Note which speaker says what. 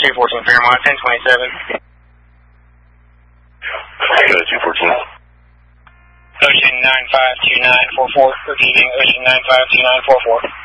Speaker 1: 214 Fairmont, 1027.
Speaker 2: Go 214.
Speaker 1: Ocean 952944, repeating Ocean 952944.